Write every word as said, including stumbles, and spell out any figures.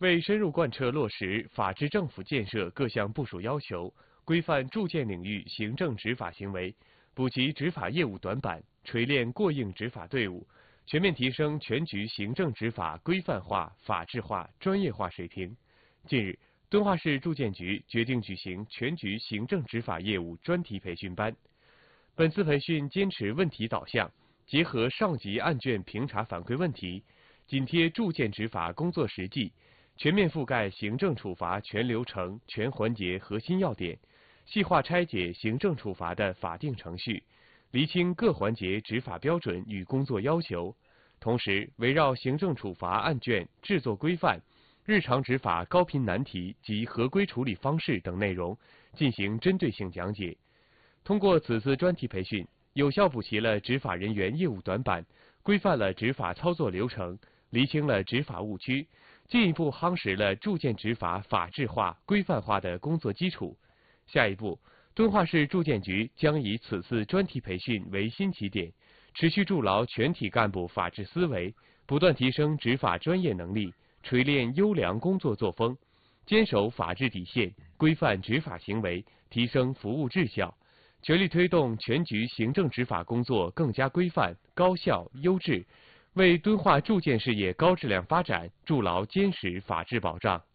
为深入贯彻落实法治政府建设各项部署要求，规范住建领域行政执法行为，补齐执法业务短板，锤炼过硬执法队伍，全面提升全局行政执法规范化、法治化、专业化水平。近日，敦化市住建局决定举行全局行政执法业务专题培训班。本次培训坚持问题导向，结合上级案卷评查反馈问题，紧贴住建执法工作实际，全面覆盖行政处罚全流程、全环节核心要点，细化拆解行政处罚的法定程序，厘清各环节执法标准与工作要求。同时，围绕行政处罚案卷制作规范、日常执法高频难题及合规处理方式等内容进行针对性讲解。通过此次专题培训，有效补齐了执法人员业务短板，规范了执法操作流程，厘清了执法误区，进一步夯实了住建执法法治化、规范化的工作基础。下一步，敦化市住建局将以此次专题培训为新起点，持续筑牢全体干部法治思维，不断提升执法专业能力，锤炼优良工作作风，坚守法治底线，规范执法行为，提升服务质效，全力推动全局行政执法工作更加规范、高效、优质，为敦化住建事业高质量发展筑牢坚实法治保障。